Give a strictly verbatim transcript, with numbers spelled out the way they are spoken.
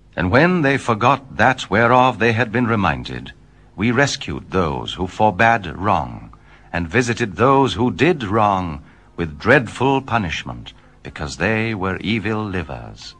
And when they forgot that whereof they had been reminded, we rescued those who forbade wrong, and visited those who did wrong with dreadful punishment, because they were evil livers.